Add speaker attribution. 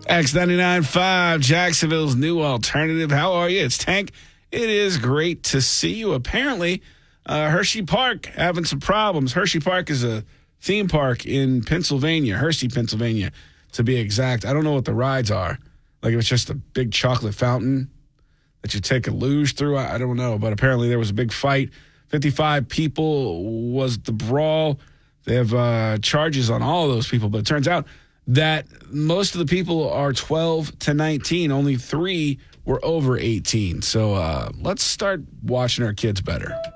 Speaker 1: X99.5, Jacksonville's new alternative. How are you? It's Tank. It is great to see you. Apparently, Hershey Park having some problems. Hershey Park is a theme park in Pennsylvania, Hershey, Pennsylvania, to be exact. I don't know what the rides are. Like if it's just a big chocolate fountain that you take a luge through. I don't know. But apparently there was a big fight. 55 people was the brawl. They have charges on all of those people. But it turns out that most of the people are 12 to 19. Only 3 were over 18. So let's start watching our kids better.